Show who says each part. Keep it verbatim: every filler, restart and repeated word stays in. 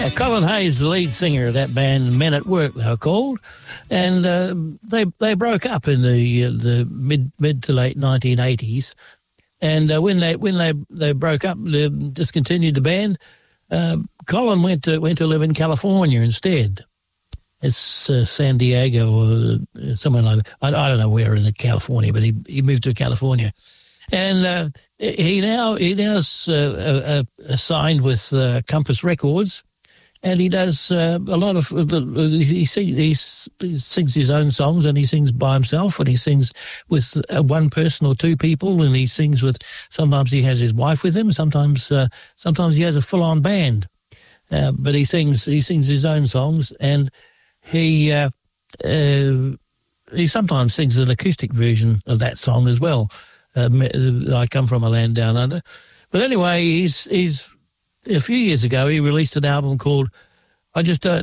Speaker 1: Yeah, Colin Hayes, the lead singer of that band, Men at Work, they were called, and uh, they they broke up in the uh, the mid mid to late nineteen eighties, and uh, when they when they, they broke up, they discontinued the band. Uh, Colin went to went to live in California instead. It's uh, San Diego or somewhere like that. I, I don't know where in California, but he he moved to California, and uh, he now he now's uh, uh, signed with uh, Compass Records. And he does uh, a lot of, he, sing, he sings his own songs, and he sings by himself, and he sings with uh, one person or two people, and he sings with, sometimes he has his wife with him, sometimes uh, sometimes he has a full-on band. Uh, but he sings he sings his own songs, and he uh, uh, he sometimes sings an acoustic version of that song as well. Uh, I Come From a Land Down Under. But anyway, he's he's... A few years ago, he released an album called I Just Don't